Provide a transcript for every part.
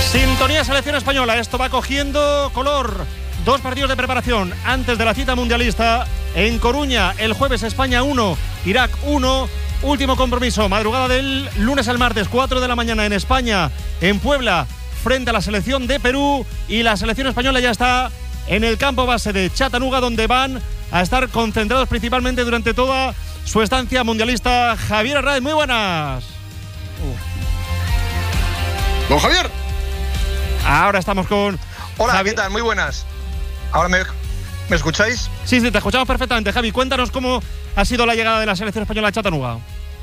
Sintonía selección española. Esto va cogiendo color. 2 partidos de preparación antes de la cita mundialista en Coruña. El jueves España 1, Irak 1. Último compromiso, madrugada del lunes al martes, 4 de la mañana en España, en Puebla, frente a la selección de Perú. Y la selección española ya está en el campo base de Chattanooga, donde van a estar concentrados principalmente durante toda su estancia mundialista. Javier Arraiz, muy buenas. Don Javier. Ahora estamos con... Hola, ¿qué tal? Muy buenas. ¿Ahora me escucháis? Sí, te escuchamos perfectamente. Javi, cuéntanos cómo ha sido la llegada de la selección española a Chattanooga.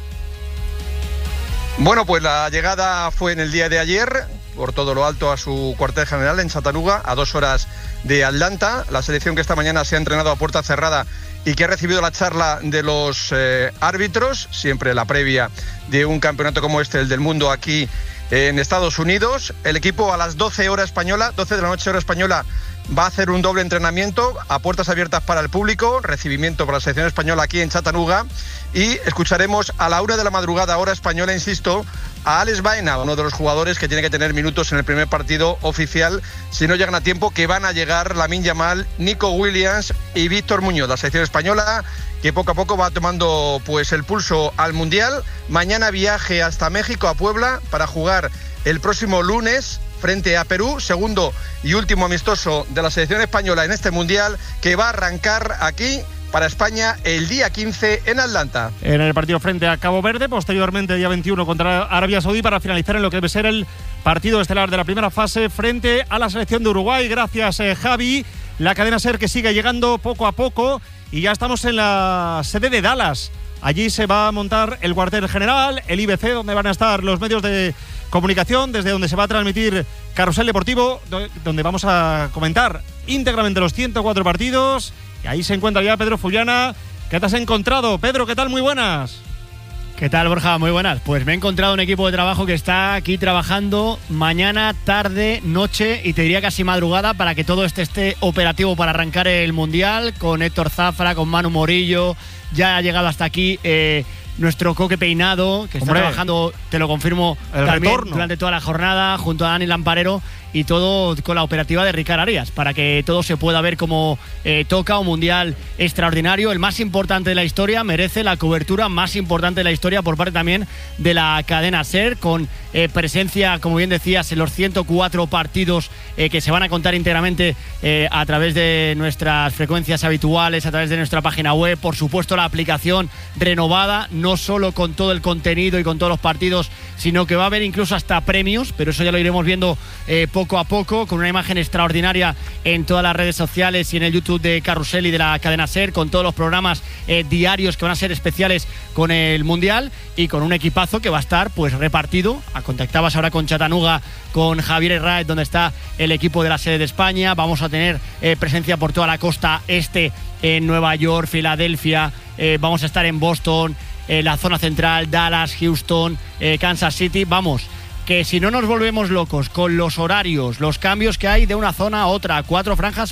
Bueno, pues la llegada fue en el día de ayer, por todo lo alto, a su cuartel general en Chattanooga, a 2 horas de Atlanta. La selección que esta mañana se ha entrenado a puerta cerrada y que ha recibido la charla de los árbitros, siempre la previa de un campeonato como este, el del mundo, aquí en Estados Unidos. El equipo a las 12 horas española, 12 de la noche hora española, va a hacer un doble entrenamiento a puertas abiertas para el público, recibimiento para la selección española aquí en Chattanooga, y escucharemos a la 1 de la madrugada hora española, insisto, a Alex Baena, uno de los jugadores que tiene que tener minutos en el primer partido oficial si no llegan a tiempo, que van a llegar Lamine Yamal, Nico Williams y Víctor Muñoz. La selección española que poco a poco va tomando pues el pulso al Mundial. Mañana viaje hasta México, a Puebla, para jugar el próximo lunes frente a Perú, segundo y último amistoso de la selección española en este Mundial, que va a arrancar aquí para España el día 15 en Atlanta. En el partido frente a Cabo Verde, posteriormente día 21 contra Arabia Saudí, para finalizar en lo que debe ser el partido estelar de la primera fase frente a la selección de Uruguay. Gracias, Javi. La cadena SER que sigue llegando poco a poco y ya estamos en la sede de Dallas. Allí se va a montar el cuartel general, el IBC, donde van a estar los medios de comunicación, desde donde se va a transmitir Carrusel Deportivo, donde vamos a comentar íntegramente los 104 partidos. Y ahí se encuentra ya Pedro Fullana. ¿Qué te has encontrado? Pedro, ¿qué tal? Muy buenas. ¿Qué tal, Borja? Muy buenas. Pues me he encontrado un equipo de trabajo que está aquí trabajando mañana, tarde, noche y te diría casi madrugada para que todo esté operativo para arrancar el Mundial, con Héctor Zafra, con Manu Morillo. Ya ha llegado hasta aquí nuestro Coque Peinado, que está trabajando, te lo confirmo, también durante toda la jornada, junto a Dani Lamparero, y todo con la operativa de Ricard Arias, para que todo se pueda ver como toca. Un Mundial extraordinario, el más importante de la historia, merece la cobertura más importante de la historia por parte también de la cadena SER, con presencia, como bien decías, en los 104 partidos que se van a contar íntegramente a través de nuestras frecuencias habituales, a través de nuestra página web, por supuesto la aplicación renovada, no solo con todo el contenido y con todos los partidos, sino que va a haber incluso hasta premios, pero eso ya lo iremos viendo poco a poco, con una imagen extraordinaria en todas las redes sociales y en el YouTube de Carrusel y de la cadena SER, con todos los programas diarios que van a ser especiales con el Mundial, y con un equipazo que va a estar pues repartido. Contactabas ahora con Chattanooga, con Javier Arraiz, donde está el equipo de la sede de España. Vamos a tener presencia por toda la costa este, en Nueva York, Filadelfia, vamos a estar en Boston, la zona central, Dallas, Houston, Kansas City. Vamos, que si no nos volvemos locos con los horarios, los cambios que hay de una zona a otra, 4 franjas